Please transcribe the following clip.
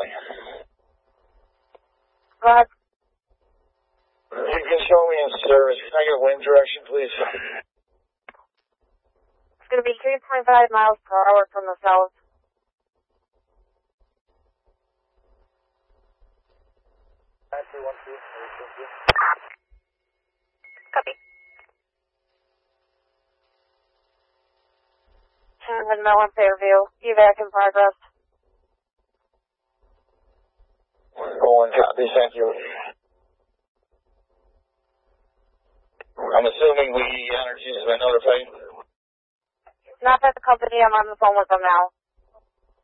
County. Go ahead. You can show me in service. Can I get wind direction, please? It's going to be 3.5 miles per hour from the south. Copy. Heading Mill and Fairview. Evac in progress. Going, copy, thank you. I'm assuming we Energy has been notified. Not at the company. I'm on the phone with them now.